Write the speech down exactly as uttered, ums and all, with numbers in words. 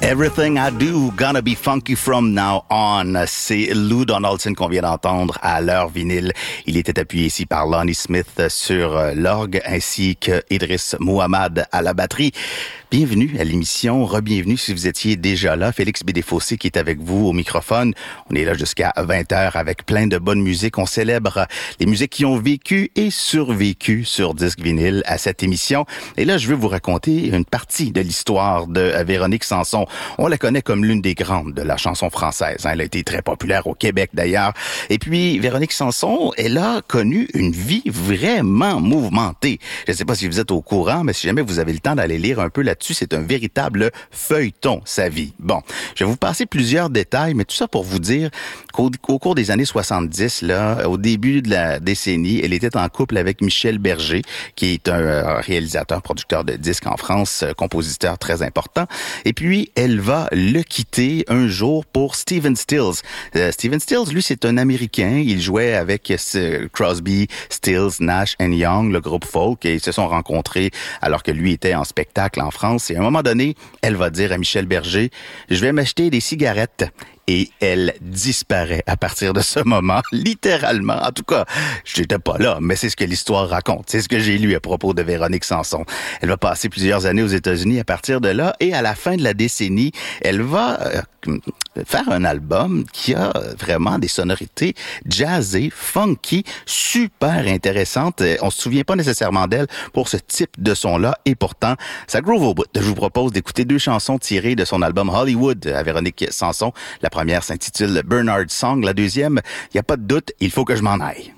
Everything I Do, Gonna Be Funky From Now On. C'est Lou Donaldson qu'on vient d'entendre à l'heure vinyle. Il était appuyé ici par Lonnie Smith sur l'orgue ainsi que Idriss Mouhammad à la batterie. Bienvenue à l'émission, re-bienvenue si vous étiez déjà là. Félix Bédéfossé qui est avec vous au microphone. On est là jusqu'à vingt heures avec plein de bonne musique. On célèbre les musiques qui ont vécu et survécu sur disque vinyle à cette émission. Et là, je veux vous raconter une partie de l'histoire de Véronique Sanson. On la connaît comme l'une des grandes de la chanson française. Elle a été très populaire au Québec d'ailleurs. Et puis, Véronique Sanson, elle a connu une vie vraiment mouvementée. Je ne sais pas si vous êtes au courant, mais si jamais vous avez le temps d'aller lire un peu là-dessus, c'est un véritable feuilleton, sa vie. Bon, je vais vous passer plusieurs détails, mais tout ça pour vous dire qu'au au cours des années soixante-dix, là, au début de la décennie, elle était en couple avec Michel Berger, qui est un réalisateur, producteur de disques en France, compositeur très important. Et puis, elle va le quitter un jour pour Stephen Stills. Euh, Stephen Stills, lui, c'est un Américain. Il jouait avec euh, Crosby, Stills, Nash and Young, le groupe folk, et ils se sont rencontrés alors que lui était en spectacle en France. Et à un moment donné, elle va dire à Michel Berger, « Je vais m'acheter des cigarettes. » Et elle disparaît à partir de ce moment, littéralement. En tout cas, j'étais pas là, mais c'est ce que l'histoire raconte. C'est ce que j'ai lu à propos de Véronique Sanson. Elle va passer plusieurs années aux États-Unis à partir de là, et à la fin de la décennie, elle va euh, faire un album qui a vraiment des sonorités jazzées, funky, super intéressantes. On se souvient pas nécessairement d'elle pour ce type de son-là, et pourtant, ça groove au bout. Je vous propose d'écouter deux chansons tirées de son album Hollywood à Véronique Sanson. La première s'intitule Bernard Song. La deuxième, il n'y a pas de doute, il faut que je m'en aille.